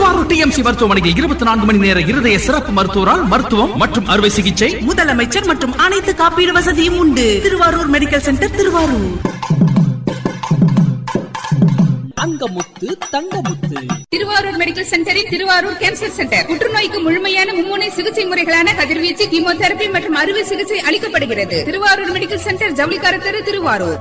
Thiruvarur TMC மருத்துவமனையில் 24 மணி நேர இருதய சிறப்பு மருத்துவரால் மருத்துவம் மற்றும் அறுவை சிகிச்சை, முதலமைச்சர் மற்றும் அனைத்து காப்பீடு வசதியும் உண்டு. Thiruvarur medical centre, Thiruvarur. Angamuthu Thangamuthu. Thiruvarur medical சென்டரில் திருவாரூர் கேன்சர் சென்டர். புற்றுநோய்க்கு முழுமையான மும்முனை சிகிச்சை முறைகளான கதிர்வீச்சு, கீமோதெரபி மற்றும் அறுவை சிகிச்சை அளிக்கப்படுகிறது. திருவாரூர் மெடிக்கல் சென்டர், ஜவுளிக்கார தெரு, திருவாரூர்.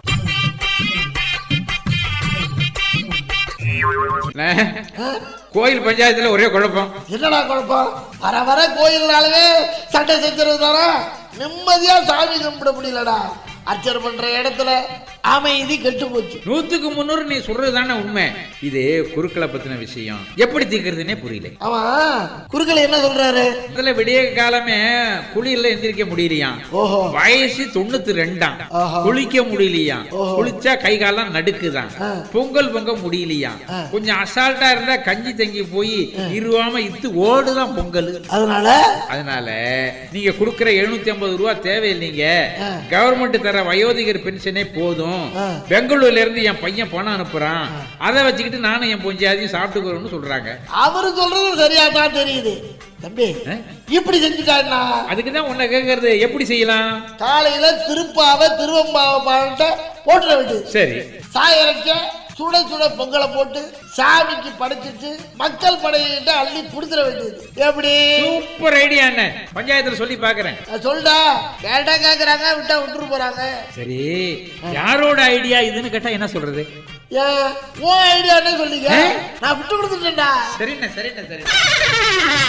கோயில் பஞ்சாயத்துல ஒரே குழப்பம். என்னடா குழப்பம்? வர வர கோயில்னாலே சட்டை சச்சரவு தானே. நிம்மதியா சாமி கும்பிட முடியலடா. அர்ச்சனை பண்ற இடத்துல அமைதி கெட்டு போச்சு. 100க்கு 300 நீ சொல்றதுதானே உண்மை. இது குருக்களை பத்தின விஷயம். எப்படி தீர்க்கிறதுனே புரியல. ஆமா, குருக்களை என்ன சொல்றாரு? இதுல விடிய காலமே குளியல்ல எந்திரிக்க முடியலையா? ஓஹோ. வயசு 92 குளிக்க முடியலையா? குளிச்சா கை காலம் நடுக்குதான். பொங்கல் பொங்க முடியலையா? கொஞ்சம் அசால்ட்டா இருந்தா கஞ்சி தங்கி போய் இருவாம இத்து ஓடுதான் பொங்கல். அதனால நீங்க கொடுக்கிற 750 ரூபாய் தேவையில்லைங்க. கவர்மெண்ட் தர வயோதிகர் பென்ஷனே போதும். பெங்களூர்ல இருந்து என் பையன் பணம் அனுப்புறான், அதை வச்சுக்கிட்டு நானும் என் பொஞ்சாதையும் சாப்பிட்டுக்கிறோம்னு சொல்றாங்க. அவரு சொல்றது சரியா தான் தெரியுது தம்பி. இப்படி செஞ்சுட்டாருன்னா அதுக்குதான் உன்னை கேட்கறது, எப்படி செய்யலாம்? காலையில திருவம்பாவை போட்டுற வேண்டியது. சரி. சாயரச்ச சுட சுட பொங்கலை போட்டு சாமிக்கு படைச்சிட்டு மக்கள் படையிட்ட அள்ளி குடுத்துற வேண்டியது. எப்படி? Super idea. என்ன பஞ்சாயத்துல சொல்லி பாக்குறேன். சொல்டா. கேட்டா கேக்குறாங்க, விட்டா விட்டுட்டு போறாங்க. சரி, யாரோட ஐடியா இதுன்னு கேட்டா என்ன சொல்றது? ஏன் உன் ஐடியான்னு சொல்லிக்க, நான் விட்டு கொடுத்துட்டேன்டா. சரிண்ணே சரிண்ணே சரி.